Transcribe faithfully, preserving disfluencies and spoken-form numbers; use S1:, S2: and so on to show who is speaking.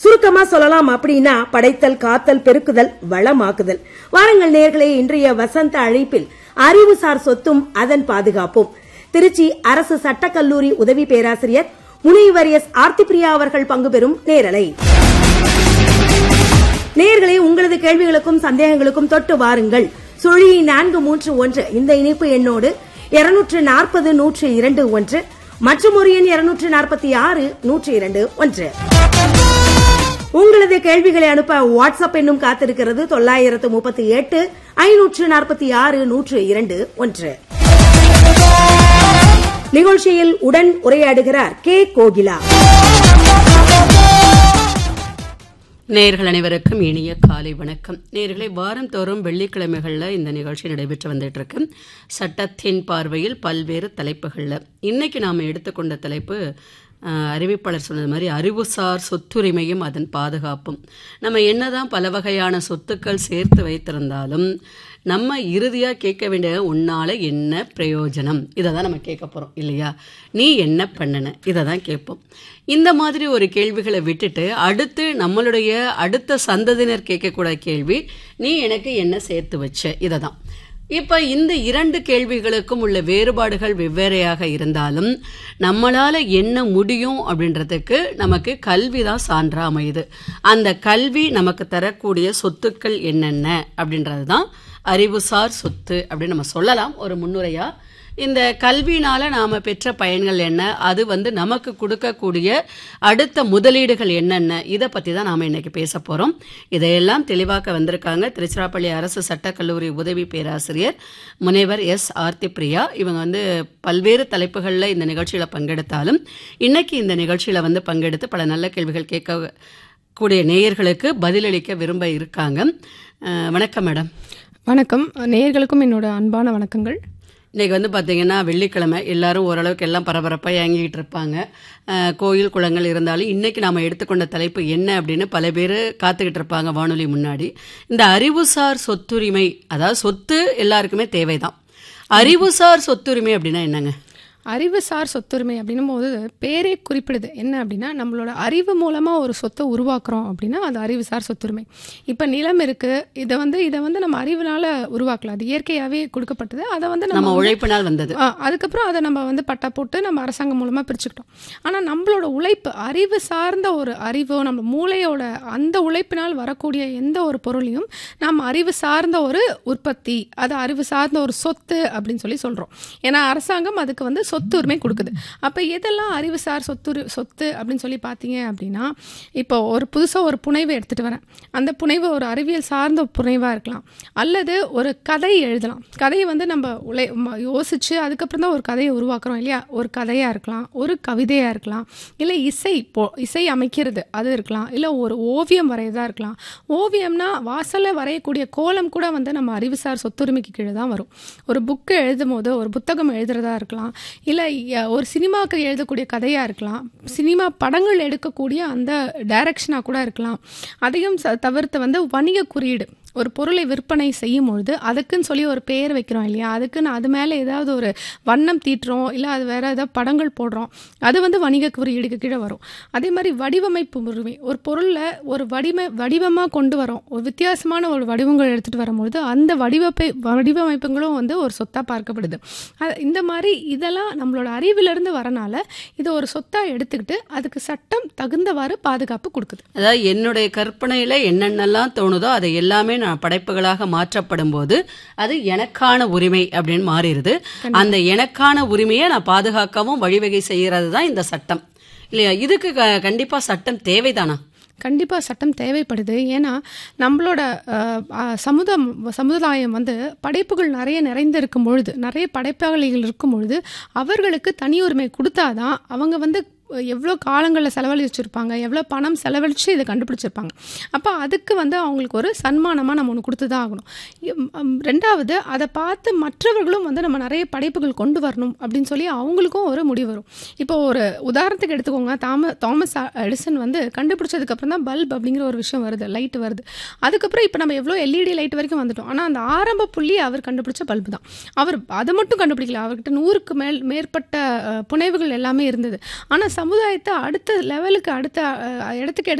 S1: சுருக்கமா சொல்லலாம் அப்படின்னா படைத்தல், காத்தல், பெருக்குதல், வளமாக்குதல். வாருங்கள் நேயர்களே, இன்றைய வசந்த அழைப்பில் அறிவுசார் சொத்தும் அதன் பாதுகாப்பும். திருச்சி அரசு சட்டக்கல்லூரி உதவி பேராசிரியர் முனைவர் எஸ் ஆர்த்திபிரியா அவர்கள் பங்கு பெறும் நேரலை. நேயர்களே, உங்களது கேள்விகளுக்கும் சந்தேகங்களுக்கும் தொட்டு வாருங்கள். சுழி நான்கு மூன்று ஒன்று இந்த இணைப்பு எண்ணோடு இருநூற்று நாற்பது நூற்று இரண்டு ஒன்று மற்றும் ஒரு எண் இருநூற்று நாற்பத்தி ஆறு நூற்று இரண்டு ஒன்று. உங்களது கேள்விகளை அனுப்ப வாட்ஸ்அப் எண்ணும் காத்திருக்கிறது. தொள்ளாயிரத்து முப்பத்தி எட்டு ஐநூற்று நாற்பத்தி ஆறு நூற்று இரண்டு ஒன்று. நிகழ்ச்சியில் உடன் உரையாடுகிறார் கே கோகிலா.
S2: நேயர்கள் அனைவருக்கும் இனிய காலை வணக்கம். நேயர்களை, வாரம் தோறும் வெள்ளிக்கிழமைகளில் இந்த நிகழ்ச்சி நடைபெற்று வந்துட்டு இருக்கு. சட்டத்தின் பார்வையில் பல்வேறு தலைப்புகளில் இன்னைக்கு நாம் எடுத்துக்கொண்ட தலைப்பு அறிவிப்பாளர் சொன்னது மாதிரி அறிவுசார் சொத்துரிமையும் அதன் பாதுகாப்பும். நம்ம என்னதான் பல வகையான சொத்துக்கள் சேர்த்து வைத்திருந்தாலும் நம்ம இறுதியாக கேட்க வேண்டிய உன்னால என்ன பிரயோஜனம், இதை தான் நம்ம கேட்க போகிறோம் இல்லையா? நீ என்ன பண்ணன, இதை தான் கேட்போம். இந்த மாதிரி ஒரு கேள்விகளை விட்டுட்டு அடுத்து நம்மளுடைய அடுத்த சந்ததியினர் கேட்கக்கூட கேள்வி, நீ எனக்கு என்ன சேர்த்து வச்ச, இதை தான். இப்போ இந்த இரண்டு கேள்விகளுக்கும் உள்ள வேறுபாடுகள் வெவ்வேறையாக இருந்தாலும் நம்மளால் என்ன முடியும் அப்படின்றதுக்கு நமக்கு கல்வி தான் சான்றா அமையுது. அந்த கல்வி நமக்கு தரக்கூடிய சொத்துக்கள் என்னென்ன அப்படின்றது தான் அறிவுசார் சொத்து அப்படின்னு நம்ம சொல்லலாம் ஒரு முன்னுரையா. இந்த கல்வியினால நாம பெற்ற பயன்கள் என்ன, அது வந்து நமக்கு கொடுக்கக்கூடிய அடுத்த முதலீடுகள் என்னென்ன, இதை பற்றி தான் நாம் இன்னைக்கு பேச போகிறோம். இதையெல்லாம் தெளிவாக்க வந்திருக்காங்க திருச்சிராப்பள்ளி அரசு சட்டக்கல்லூரி உதவி பேராசிரியர் முனைவர் எஸ் ஆர்த்திபிரியா. இவங்க வந்து பல்வேறு தலைப்புகளில் இந்த நிகழ்ச்சியில் பங்கெடுத்தாலும் இன்னைக்கு இந்த நிகழ்ச்சியில் வந்து பங்கெடுத்து பல நல்ல கேள்விகள் கேட்க கூடிய நேயர்களுக்கு பதிலளிக்க விரும்ப இருக்காங்க. வணக்கம் மேடம்.
S3: வணக்கம். நேயர்களுக்கும் என்னோட அன்பான வணக்கங்கள்.
S2: இன்றைக்கி வந்து பார்த்திங்கன்னா வெள்ளிக்கிழமை, எல்லாரும் ஓரளவுக்கு எல்லாம் பரபரப்பாக இயங்கிக்கிட்டு இருப்பாங்க. கோயில் குளங்கள் இருந்தாலும் இன்றைக்கி நாம் எடுத்துக்கொண்ட தலைப்பு என்ன அப்படின்னு பல பேர் காத்துக்கிட்டு இருப்பாங்க வானொலி முன்னாடி. இந்த அறிவுசார் சொத்துரிமை, அதாவது சொத்து எல்லாருக்குமே தேவைதான். அறிவுசார் சொத்துரிமை அப்படின்னா என்னங்க?
S3: அறிவுசார் சொத்துரிமை அப்படின்னும் போது பேரே குறிப்பிடுது. என்ன அப்படின்னா, நம்மளோட அறிவு மூலமாக ஒரு சொத்தை உருவாக்குறோம் அப்படின்னா அது அறிவுசார் சொத்துரிமை. இப்போ நிலம் இருக்குது, இதை வந்து இதை வந்து நம்ம அறிவுனால உருவாக்கலாம், அது இயற்கையாகவே கொடுக்கப்பட்டது. அதை வந்து நம்ம
S2: உழைப்பினால் வந்தது.
S3: அதுக்கப்புறம் அதை நம்ம வந்து பட்டா போட்டு நம்ம அரசாங்கம் மூலமாக பிரிச்சுக்கிட்டோம். ஆனால் நம்மளோட உழைப்பு, அறிவு சார்ந்த ஒரு அறிவோ, நம்ம மூளையோட அந்த உழைப்பினால் வரக்கூடிய எந்த ஒரு பொருளையும் நம்ம அறிவு சார்ந்த ஒரு உற்பத்தி, அது அறிவு சார்ந்த ஒரு சொத்து அப்படின்னு சொல்லி சொல்கிறோம். ஏன்னா அரசாங்கம் அதுக்கு வந்து சொத்து உரிமை கொடுக்குது. அப்போ எதெல்லாம் அறிவுசார் சொத்து சொத்து அப்படின்னு சொல்லி பார்த்தீங்க அப்படின்னா, இப்போ ஒரு புதுசாக ஒரு புனைவை எடுத்துகிட்டு வரேன். அந்த புனைவு ஒரு அறிவியல் சார்ந்த புனைவாக இருக்கலாம், அல்லது ஒரு கதை எழுதலாம். கதையை வந்து நம்ம உழை யோசித்து அதுக்கப்புறம் தான் ஒரு கதையை உருவாக்குறோம் இல்லையா? ஒரு கதையாக இருக்கலாம், ஒரு கவிதையாக இருக்கலாம், இல்லை இசை போ இசை அமைக்கிறது அது இருக்கலாம், இல்லை ஒரு ஓவியம் வரையதாக இருக்கலாம். ஓவியம்னா வாசலில் வரையக்கூடிய கோலம் கூட வந்து நம்ம அறிவுசார் சொத்துரிமைக்கு கீழே தான் வரும். ஒரு புக்கு எழுதும் போது, ஒரு புத்தகம் எழுதுறதா இருக்கலாம், இல்லை ஒரு சினிமாவுக்கு எழுதக்கூடிய கதையாக இருக்கலாம், சினிமா படங்கள் எடுக்கக்கூடிய அந்த டைரக்ஷனாக கூட இருக்கலாம். அதையும் தவிர்த்து வந்து வணிக குறியீடு, ஒரு பொருளை விற்பனை செய்யும் பொழுது அதுக்குன்னு சொல்லி ஒரு பெயர் வைக்கிறோம் இல்லையா? அதுக்குன்னு அது மேலே ஏதாவது ஒரு வண்ணம் தீட்டுறோம், இல்லை அது வேறு ஏதாவது படங்கள் போடுறோம், அது வந்து வணிக குறியீடுக்கு கீழே வரும். அதே மாதிரி வடிவமைப்பு உரிமை, ஒரு பொருளை ஒரு வடிவ வடிவமாக கொண்டு வரோம், ஒரு வித்தியாசமான ஒரு வடிவங்கள் எடுத்துகிட்டு வரும்பொழுது அந்த வடிவப்பை வடிவமைப்புகளும் வந்து ஒரு சொத்தாக பார்க்கப்படுது. இந்த மாதிரி இதெல்லாம் நம்மளோட அறிவிலிருந்து வரனால இதை ஒரு சொத்தாக எடுத்துக்கிட்டு அதுக்கு சட்டம் தகுந்தவாறு பாதுகாப்பு கொடுக்குது.
S2: அதாவது என்னுடைய கற்பனையில் என்னென்னலாம் தோணுதோ அதை எல்லாமே நான் படைப்புகளாக மாற்றப்படும் போது அது எனக்கான உரிமை அப்படின்னு மாறிடுது. அந்த எனக்கான உரிமையை நான் பாதுகாக்கவும் வழிவகை செய்கிறது தான் இந்த சட்டம் இல்லையா? இதுக்கு கண்டிப்பா சட்டம் தேவைதானா?
S3: கண்டிப்பாக சட்டம் தேவைப்படுது. ஏன்னா நம்மளோட சமுத சமுதாயம் வந்து படைப்புகள் நிறைய நிறைந்திருக்கும் பொழுது, நிறைய படைப்பாளிகள் இருக்கும் பொழுது அவர்களுக்கு தனி உரிமை கொடுத்தாதான் அவங்க வந்து எவ்வளோ காலங்களில் செலவழிச்சிருப்பாங்க, எவ்வளோ பணம் செலவழித்து இதை கண்டுபிடிச்சிருப்பாங்க. அப்போ அதுக்கு வந்து அவங்களுக்கு ஒரு சன்மானமாக நம்ம ஒன்று கொடுத்து தான் ஆகணும். ரெண்டாவது, அதை பார்த்து மற்றவர்களும் வந்து நம்ம நிறைய படைப்புகள் கொண்டு வரணும் அப்படின்னு சொல்லி அவங்களுக்கும் ஒரு முடிவு வரும். இப்போ ஒரு உதாரணத்துக்கு எடுத்துக்கோங்க, தாம தாமஸ் எடிசன் வந்து கண்டுபிடிச்சதுக்கப்புறம் தான் பல்ப் அப்படிங்கிற ஒரு விஷயம் வருது, லைட் வருது. அதுக்கப்புறம் இப்போ நம்ம எவ்வளோ எல்இடி லைட் வரைக்கும் வந்துட்டோம். ஆனால் அந்த ஆரம்ப புள்ளி அவர் கண்டுபிடிச்ச பல்பு தான். அவர் அதை மட்டும் கண்டுபிடிக்கல, அவர்கிட்ட நூறுக்கு மேல் மேற்பட்ட புனைவுகள் எல்லாமே இருந்தது. ஆனால் சமுதாயத்தை அடுத்த லெவலுக்கு அடுத்த இடத்துக்கு